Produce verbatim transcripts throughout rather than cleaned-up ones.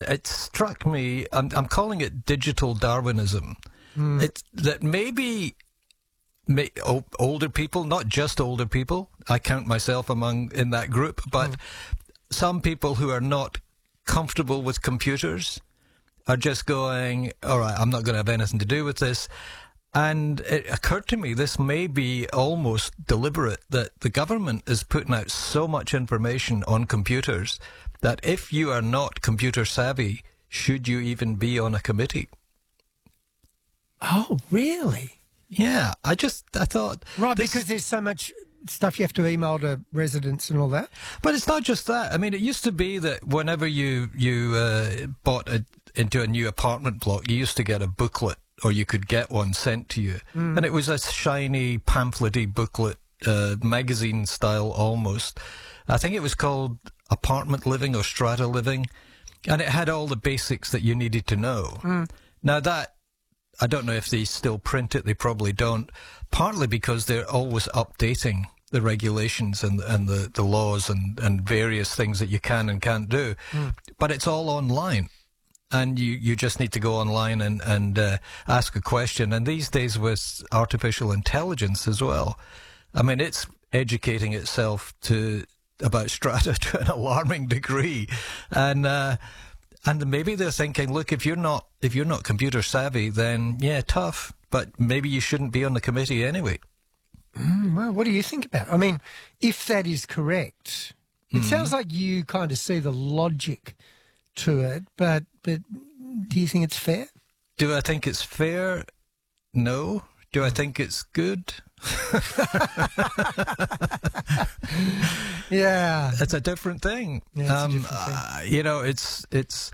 it struck me, I'm, I'm calling it digital Darwinism. Mm. It's that maybe may, o- older people, not just older people, I count myself among in that group, but mm. some people who are not comfortable with computers are just going, all right, I'm not going to have anything to do with this. And it occurred to me this may be almost deliberate, that the government is putting out so much information on computers that if you are not computer savvy, should you even be on a committee? Oh, really? Yeah, I just, I thought... Right, because there's so much stuff you have to email to residents and all that. But it's not just that. I mean, it used to be that whenever you, you uh, bought a, into a new apartment block, you used to get a booklet, or you could get one sent to you. Mm. And it was a shiny, pamphletty booklet, uh, magazine style almost. I think it was called Apartment Living or Strata Living. And it had all the basics that you needed to know. Mm. Now that, I don't know if they still print it, they probably don't, partly because they're always updating the regulations and, and the, the laws and, and various things that you can and can't do. Mm. But it's all online. And you, you just need to go online and, and uh, ask a question. And these days with artificial intelligence as well, I mean, it's educating itself to about strata to an alarming degree. And uh, and maybe they're thinking, look, if you're not if you're not computer savvy, then yeah, tough. But maybe you shouldn't be on the committee anyway. Mm, well, what do you think about it? I mean, if that is correct, it mm. sounds like you kind of see the logic to it, but but do you think it's fair? Do I think it's fair? No. Do I think it's good? Yeah, it's a different thing. Yeah, um, a different thing. Uh, you know, it's it's.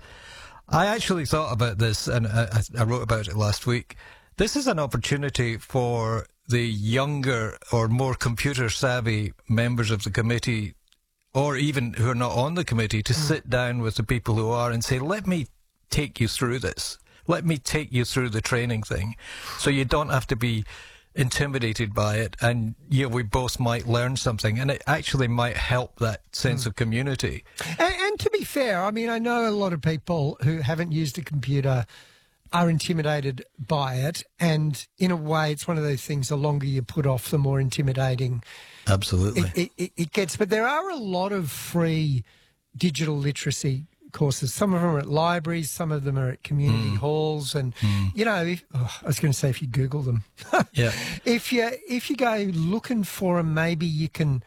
I actually thought about this, and I, I wrote about it last week. This is an opportunity for the younger or more computer savvy members of the committee, or even who are not on the committee, to mm. sit down with the people who are and say, let me take you through this. Let me take you through the training thing. So you don't have to be intimidated by it. And, you know, we both might learn something. And it actually might help that sense mm. of community. And, and to be fair, I mean, I know a lot of people who haven't used a computer are intimidated by it. And in a way, it's one of those things, the longer you put off, the more intimidating Absolutely. It, it, it gets. But there are a lot of free digital literacy courses. Some of them are at libraries, some of them are at community mm. halls. And, mm. you know, if, oh, I was going to say if you Google them. yeah. If you, if you go looking for them, maybe you can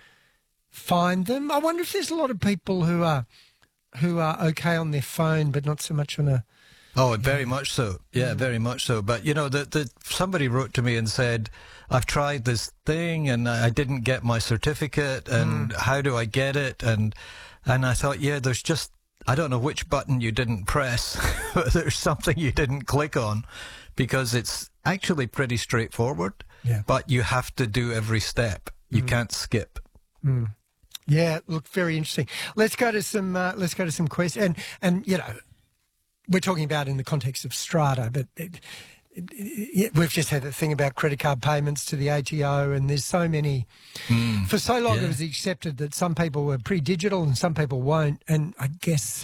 find them. I wonder if there's a lot of people who are, who are okay on their phone, but not so much on a... Oh, very much so. Yeah, mm. very much so. But, you know, the, the, somebody wrote to me and said, I've tried this thing and I didn't get my certificate, and mm. how do I get it? And and I thought, yeah, there's just, I don't know which button you didn't press, but there's something you didn't click on, because it's actually pretty straightforward, yeah. but you have to do every step. You mm. can't skip. Mm. Yeah, look, very interesting. Let's go to some, uh, let's go to some questions. And, and, you know, we're talking about in the context of strata, but it, it, it, we've just had the thing about credit card payments to the A T O, and there's so many. Mm, for so long, yeah. it was accepted that some people were pre-digital and some people won't. And I guess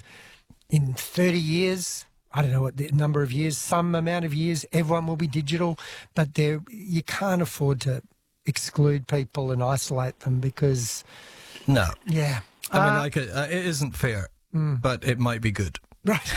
in thirty years, I don't know what the number of years, some amount of years, everyone will be digital. But there, you can't afford to exclude people and isolate them, because no, yeah, I uh, mean, like it, uh, it isn't fair, mm. but it might be good. Right.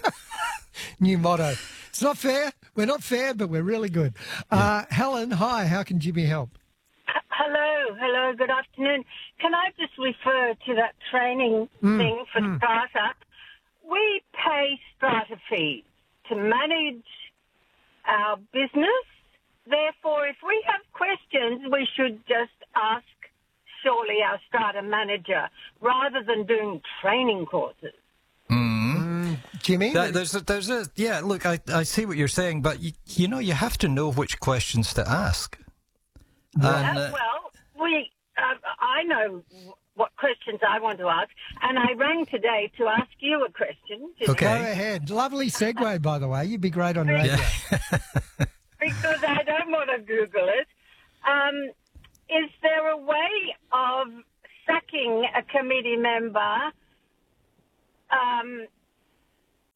New motto. It's not fair. We're not fair, but we're really good. Yeah. Uh, Helen, hi. How can Jimmy help? Hello. Hello. Good afternoon. Can I just refer to that training mm. thing for mm. Strata? We pay Strata fees to manage our business. Therefore, if we have questions, we should just ask, surely, our Strata manager, rather than doing training courses. Mm. Jimmy? That, there's a, there's a, yeah, look, I, I see what you're saying, but you, you know, you have to know which questions to ask. Well, and, uh, well we, uh, I know what questions I want to ask, and I rang today to ask you a question. Okay. Go ahead. Lovely segue, by the way. You'd be great on radio. Yeah. Because I don't want to Google it. Um, is there a way of sacking a committee member Um,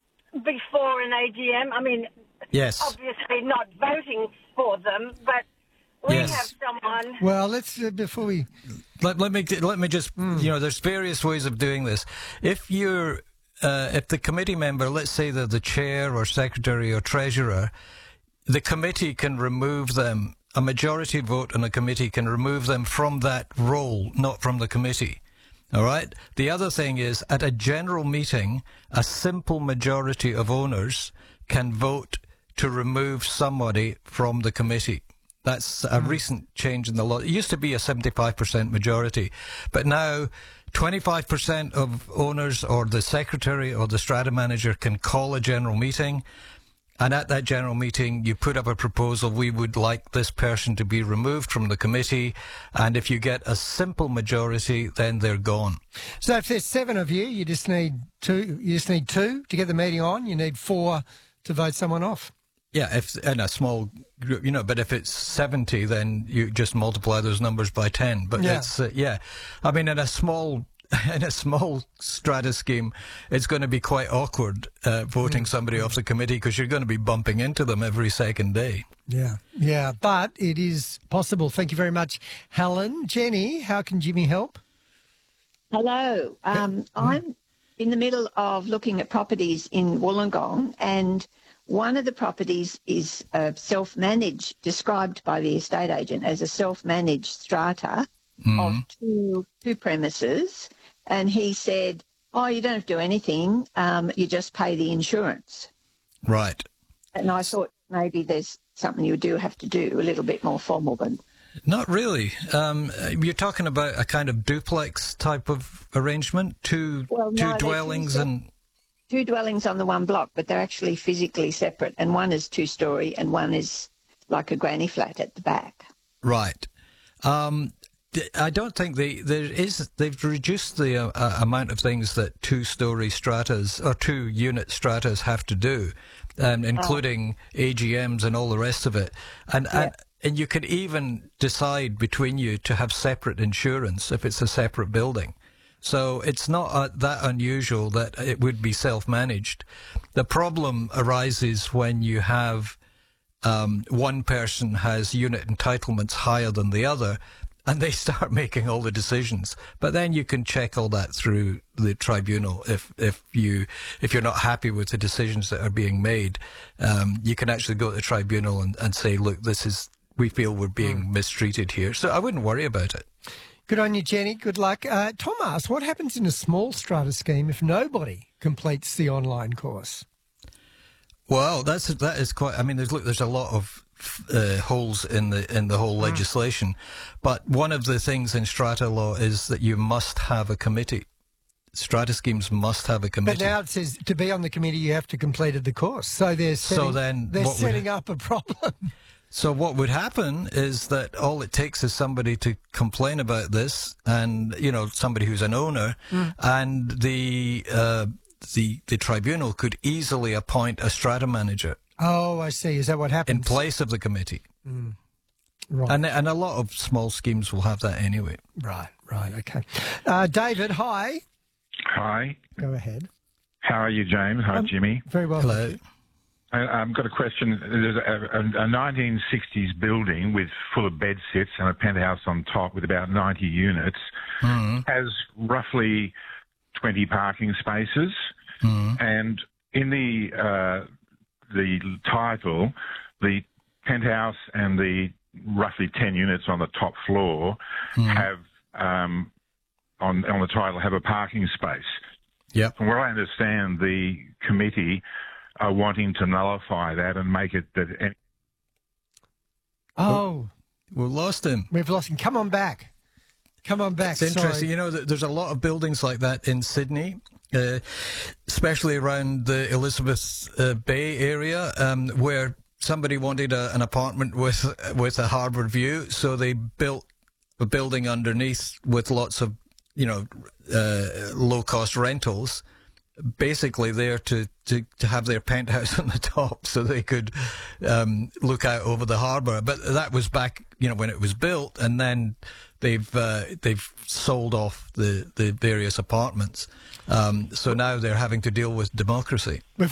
before an A G M. I mean, Yes. obviously not voting for them, but we Yes. have someone. Well, let's uh, before we. Let, let me let me just you know, there's various ways of doing this. If you're uh, if the committee member, let's say they're the chair or secretary or treasurer, the committee can remove them. A majority vote on a committee can remove them from that role, not from the committee. All right. The other thing is, at a general meeting, a simple majority of owners can vote to remove somebody from the committee. That's a mm. recent change in the law. It used to be a seventy-five percent majority, but now twenty-five percent of owners or the secretary or the strata manager can call a general meeting. And at that general meeting, you put up a proposal, we would like this person to be removed from the committee. And if you get a simple majority, then they're gone. So if there's seven of you, you just need two, you just need two to get the meeting on. You need four to vote someone off. Yeah, if in a small group, you know, but if it's seventy, then you just multiply those numbers by ten. But yeah. it's, uh, yeah, I mean, in a small in a small strata scheme, it's going to be quite awkward uh, voting somebody off the committee because you're going to be bumping into them every second day. Yeah, yeah, but it is possible. Thank you very much, Helen. Jenny, how can Jimmy help? Hello. Um, I'm in the middle of looking at properties in Wollongong, and one of the properties is uh, self-managed, described by the estate agent as a self-managed strata mm. of two, two premises. And he said, oh, you don't have to do anything, um, you just pay the insurance. Right. And I thought maybe there's something you do have to do, a little bit more formal than... Not really. Um, you're talking about a kind of duplex type of arrangement, two, well, two no, dwellings two, and... Two dwellings on the one block, but they're actually physically separate, and one is two-storey and one is like a granny flat at the back. Right. Um... I don't think they, there is, they've reduced the uh, uh, amount of things that two-storey stratas or two-unit stratas have to do, um, including oh. A G Ms and all the rest of it. And, yeah. and and you can even decide between you to have separate insurance if it's a separate building. So it's not uh, that unusual that it would be self-managed. The problem arises when you have um, one person has unit entitlements higher than the other, and they start making all the decisions. But then you can check all that through the tribunal. If if you if you're not happy with the decisions that are being made, um, you can actually go to the tribunal and, and say, look, this is we feel we're being mm. mistreated here. So I wouldn't worry about it. Good on you, Jenny. Good luck. Uh, Tom asks, what happens in a small strata scheme if nobody completes the online course? Well, that's that is quite. I mean, there's look, there's a lot of Uh, holes in the in the whole legislation, but one of the things in strata law is that you must have a committee. Strata schemes must have a committee. But now it says to be on the committee you have to complete the course. So they're setting, so then they're what setting would, up a problem. So what would happen is that all it takes is somebody to complain about this, and you know somebody who's an owner, mm. and the uh, the the tribunal could easily appoint a strata manager. Oh, I see. Is that what happens? In place of the committee. Mm. Right. And and a lot of small schemes will have that anyway. Right, right, okay. Uh, David, hi. Hi. Go ahead. How are you, James? Hi, um, Jimmy. Very well. Hello. I, I've got a question. There's a, a, a nineteen sixties building with full of bed sits and a penthouse on top with about ninety units. Mm. Has roughly twenty parking spaces. Mm. And in the... Uh, the title, the penthouse and the roughly ten units on the top floor mm. have, um, on, on the title, have a parking space. Yep. From what I understand, the committee are wanting to nullify that and make it that... Any- oh. We've lost him. We've lost him. Come on back. Come on back. It's interesting. Sorry. You know, there's a lot of buildings like that in Sydney, uh, especially around the Elizabeth uh, Bay area, um, where somebody wanted a, an apartment with with a harbour view, so they built a building underneath with lots of, you know, uh, low-cost rentals, basically there to, to, to have their penthouse on the top so they could um, look out over the harbour. But that was back, you know, when it was built, and then they've uh, they've sold off the, the various apartments. Um, so now they're having to deal with democracy. We've